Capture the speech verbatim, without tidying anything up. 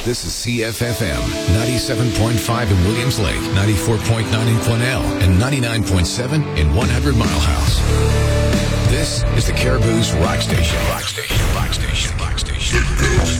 This is C F F M, ninety-seven point five in Williams Lake, ninety-four point nine in Quesnel, and ninety-nine point seven in one hundred Mile House. This is the Caribou's Rock Station. Rock Station. Rock Station. Rock Station.